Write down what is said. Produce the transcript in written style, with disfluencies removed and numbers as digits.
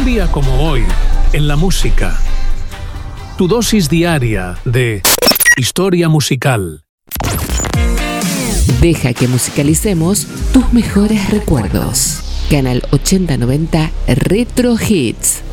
día como hoy, en la música. Tu dosis diaria de historia musical. Deja que musicalicemos tus mejores recuerdos. Canal 8090 Retro Hits.